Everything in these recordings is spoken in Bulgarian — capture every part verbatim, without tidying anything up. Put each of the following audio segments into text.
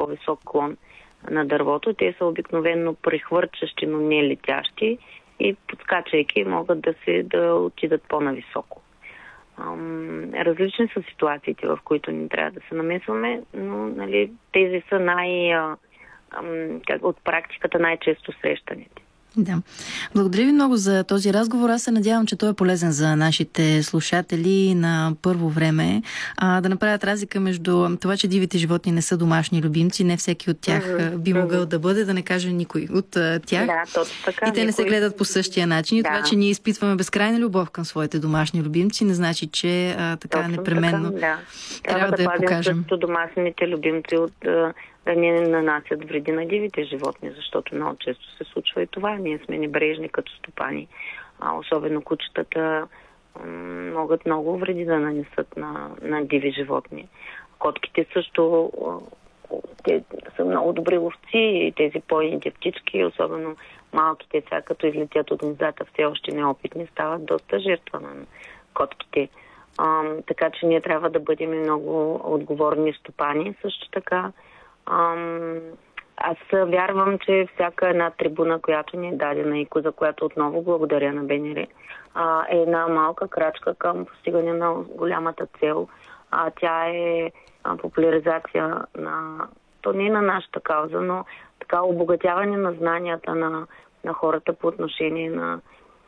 по-висок клон на дървото. Те са обикновено прехвърчащи, но не летящи и подскачайки могат да се да отидат по-нависоко. Ам, различни са ситуациите, в които ни трябва да се намесваме, но нали, тези са най, а, ам, как, от практиката най-често срещаните. Да. Благодаря ви много за този разговор. Аз се надявам, че той е полезен за нашите слушатели на първо време. А, да направят разлика между това, че дивите животни не са домашни любимци. Не всеки от тях mm-hmm. би могъл да бъде, да не каже никой от тях. Да, точно така. И те не се гледат по същия начин. И да. Това, че ние изпитваме безкрайна любов към своите домашни любимци, не значи, че а, така точно непременно така, да. трябва, трябва да, да я покажем. Също домашните любимци от да не нанасят вреди на дивите животни, защото много често се случва и това. Ние сме небрежни като стопани. А особено кучетата м- могат много вреди да нанесат на, на диви животни. Котките също те са много добри ловци и тези пойните птички, особено малките деца, като излетят от гнездата, все още неопитни, стават доста жертва на котките. А, така че ние трябва да бъдем много отговорни стопани. Също така Ам, аз вярвам, че всяка една трибуна, която ни е дадена и за която отново благодаря на БНР, а, е една малка крачка към постигане на голямата цел. А, тя е а, популяризация на, то не на нашата кауза, но така обогатяване на знанията на, на хората по отношение на,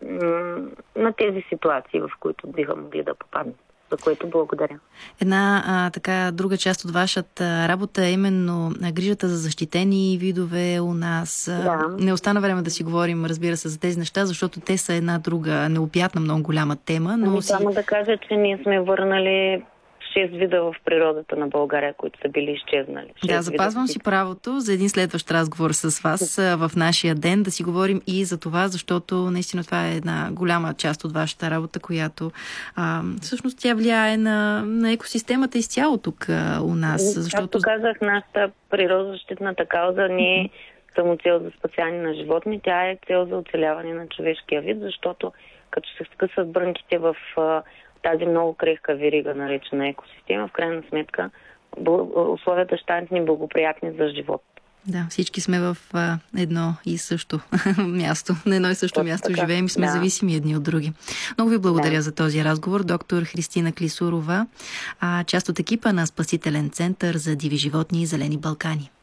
на тези ситуации, в които биха могли да попаднат. За което благодаря. Една а, така друга част от вашата работа е именно грижата за защитени видове у нас. Да. Не остана време да си говорим, разбира се, за тези неща, защото те са една друга необятна, много голяма тема. Но ами, си... Само да кажа, че ние сме върнали шест вида в природата на България, които са били изчезнали. Да, запазвам си правото за един следващ разговор с вас в нашия ден, да си говорим и за това, защото наистина това е една голяма част от вашата работа, която а, всъщност тя влияе на, на екосистемата изцяло тук а, у нас. Защото... Както казах, нашата природозащитната кауза не е само цел за спасяване на животни, тя е цел за оцеляване на човешкия вид, защото като се скъсат брънките в тази много крехка верига, наречена екосистема, в крайна сметка условията ще станат ни благоприятни за живот. Да, всички сме в а, едно и също място. На едно и също Точно място така. Живеем и сме да. зависими едни от други. Много ви благодаря да. за този разговор. Доктор Христина Клисурова, а, част от екипа на Спасителен център за диви животни и зелени Балкани.